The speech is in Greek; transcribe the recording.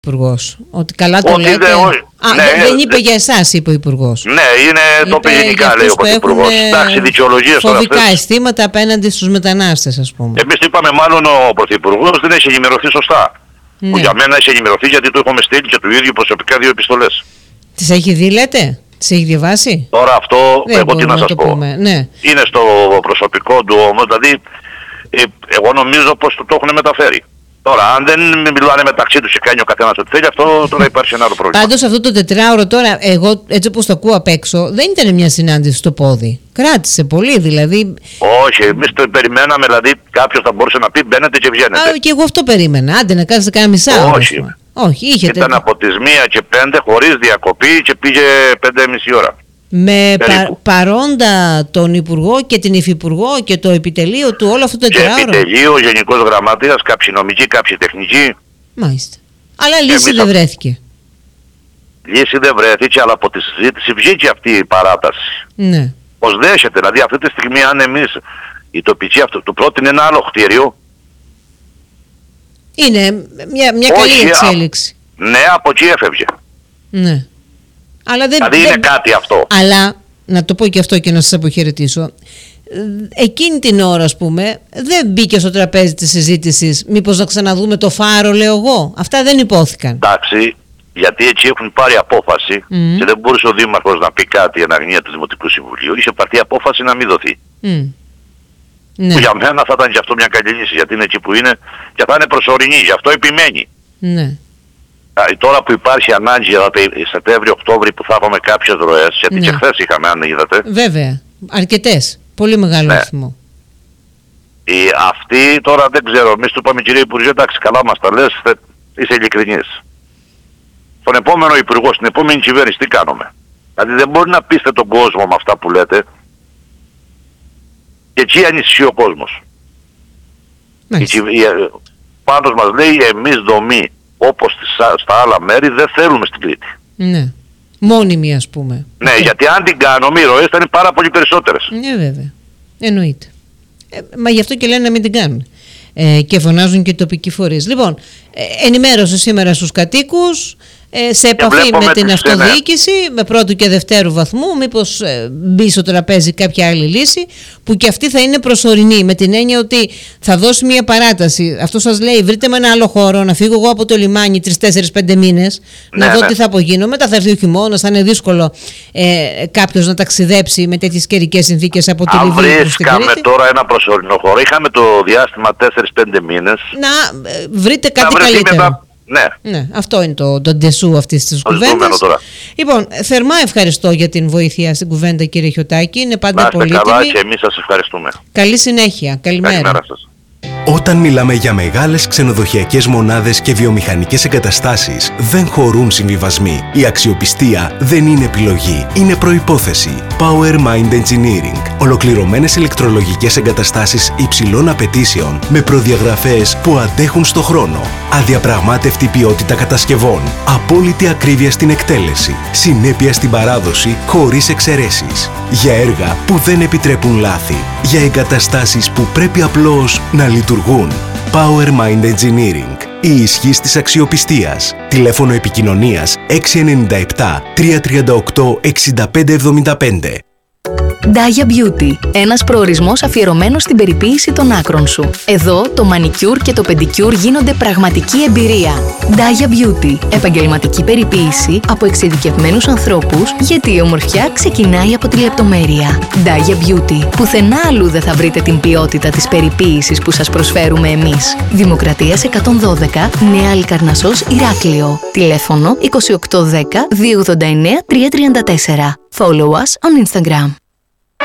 Υπουργός. Ότι καλά το λέτε. Δεν είπε για εσάς, είπε ο Υπουργός. Ναι, το είπε γενικά, λέει ο Πρωθυπουργός. Εντάξει, δικαιολογίες τώρα αυτές. Φοβικά αισθήματα απέναντι στους μετανάστες, ας πούμε. Εμείς είπαμε, μάλλον ο Πρωθυπουργός δεν έχει ενημερωθεί σωστά. Ναι. Που για μένα έχει ενημερωθεί, γιατί του έχουμε στείλει και του ίδιου προσωπικά 2 επιστολές. Τις έχει δει, λέτε? Τις έχει διαβάσει? Τώρα αυτό, εγώ τι να σας πω. Ναι. Είναι στο προσωπικό του όμως, δηλαδή εγώ νομίζω πως το έχουν μεταφέρει. Τώρα, αν δεν μιλάνε μεταξύ τους και κάνει ο καθένας ό,τι θέλει, αυτό τώρα υπάρχει ένα άλλο πρόβλημα. Πάντως αυτό το τετράωρο τώρα, εγώ έτσι όπως το ακούω απ' έξω, δεν ήταν μια συνάντηση στο πόδι. Κράτησε πολύ, δηλαδή. Όχι, εμείς το περιμέναμε, δηλαδή κάποιος θα μπορούσε να πει μπαίνετε και βγαίνετε. Και εγώ αυτό περίμενα. Άντε να κάνετε κάνα μισά. Όχι, ήταν από τις 1 και 5 χωρίς διακοπή και πήγε 5,5 ώρα. Με παρόντα τον Υπουργό και την Υφυπουργό και το επιτελείο του, όλο αυτό το τετράωρο. Και επιτελείο, Γενικός Γραμματέας, κάποιοι νομικοί, κάποιοι τεχνικοί. Μάλιστα. Αλλά λύση δεν βρέθηκε. Λύση δεν βρέθηκε, αλλά από τη συζήτηση βγήκε αυτή η παράταση. Ναι. Πως δέχεται, δηλαδή αυτή τη στιγμή αν εμείς η τοπική αυτό του πρότεινε ένα άλλο κτίριο. Είναι μια καλή εξέλιξη. Ναι, από εκεί έφευγε. Ναι. Αλλά δηλαδή είναι κάτι αυτό. Αλλά, να το πω και αυτό και να σας αποχαιρετήσω, εκείνη την ώρα, ας πούμε, δεν μπήκε στο τραπέζι της συζήτησης μήπως να ξαναδούμε το Φάρο, λέω εγώ. Αυτά δεν υπόθηκαν. Εντάξει, γιατί έτσι έχουν πάρει απόφαση και δεν μπορούσε ο Δήμαρχος να πει κάτι εν αγνία του Δημοτικού Συμβουλίου. Είχε πάρει απόφαση να μην δοθεί. Ναι. Που για μένα θα ήταν και αυτό μια καλή λύση, γιατί είναι εκεί που είναι και θα είναι προσωρινή, γι' αυτό επιμένει. Ναι. Τώρα που υπάρχει ανάγκη, δηλαδή Σεπτέμβριο-Οκτώβριο που θα έχουμε κάποιες ροές, γιατί και χθες είχαμε, αν είδατε. Βέβαια, αρκετές, πολύ μεγάλο αριθμό. Αυτή τώρα δεν ξέρω, εμείς του είπαμε κύριε Υπουργέ, εντάξει καλά μας τα λες, είσαι ειλικρινής. Στον επόμενο Υπουργό, στην επόμενη κυβέρνηση τι κάνουμε? Δηλαδή δεν μπορεί να πείστε τον κόσμο με αυτά που λέτε και εκεί ανησυχεί ο κόσμος. Πάντως μας λέει εμείς δομή όπως στα άλλα μέρη δεν θέλουμε στην Κρήτη. Ναι. Μόνιμη ας πούμε. Ναι, γιατί αν την κάνουμε οι ροές θα είναι πάρα πολύ περισσότερες. Ναι βέβαια. Εννοείται. Μα γι' αυτό και λένε να μην την κάνουν. Και φωνάζουν και οι τοπικοί φορείς. Λοιπόν, ενημέρωσε σήμερα στους κατοίκους, σε επαφή με την αυτοδιοίκηση, με πρώτου και δευτέρου βαθμού, μήπως μπει στο τραπέζι κάποια άλλη λύση, που και αυτή θα είναι προσωρινή, με την έννοια ότι θα δώσει μια παράταση. Αυτό σας λέει, βρείτε με ένα άλλο χώρο, να φύγω εγώ από το λιμάνι 3-4-5 μήνες, να δω τι θα απογίνω. Μετά θα έρθει ο χειμώνας, θα είναι δύσκολο κάποιος να ταξιδέψει με τέτοιες καιρικές συνθήκες από τη Λιβύη προς την Κρήτη. Αν βρίσκαμε τώρα ένα προσωρινό χώρο, είχαμε το διάστημα 4-5 μήνες. Να βρείτε κάτι καλύτερο. Ναι, αυτό είναι το ντεσού αυτής της κουβέντας. Λοιπόν, θερμά ευχαριστώ για την βοήθεια στην κουβέντα, κύριε Χιωτάκη. Είναι πάντα πολύτιμη. Καλά και εμείς σας ευχαριστούμε. Καλή συνέχεια. Καλημέρα. Καλημέρα σας. Όταν μιλάμε για μεγάλες ξενοδοχειακές μονάδες και βιομηχανικές εγκαταστάσεις, δεν χωρούν συμβιβασμοί. Η αξιοπιστία δεν είναι επιλογή, είναι προϋπόθεση. Power Mind Engineering. Ολοκληρωμένες ηλεκτρολογικές εγκαταστάσεις υψηλών απαιτήσεων με προδιαγραφές που αντέχουν στο χρόνο. Αδιαπραγμάτευτη ποιότητα κατασκευών. Απόλυτη ακρίβεια στην εκτέλεση. Συνέπεια στην παράδοση χωρίς εξαιρέσεις. Για έργα που δεν επιτρέπουν λάθη. Για εγκαταστάσεις που πρέπει απλώς να λειτουργούν. Power Mind Engineering. Η ισχύς της αξιοπιστίας. Τηλέφωνο επικοινωνίας 697 338 6575. Daya Beauty. Ένας προορισμός αφιερωμένος στην περιποίηση των άκρων σου. Εδώ το μανικιούρ και το πεντικιούρ γίνονται πραγματική εμπειρία. Daya Beauty. Επαγγελματική περιποίηση από εξειδικευμένους ανθρώπους, γιατί η ομορφιά ξεκινάει από τη λεπτομέρεια. Daya Beauty. Πουθενά αλλού δεν θα βρείτε την ποιότητα της περιποίησης που σας προσφέρουμε εμείς. Δημοκρατίας 112, Νέα Αλικαρνασσός, Ηράκλειο. Τηλέφωνο 2810 289 334. Follow us on Instagram.